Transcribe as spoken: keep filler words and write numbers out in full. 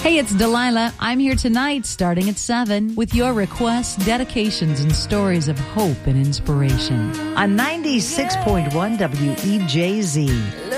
Hey, it's Delilah. I'm here tonight starting at seven with your requests, dedications, and stories of hope and inspiration. On ninety-six point one W E J Z.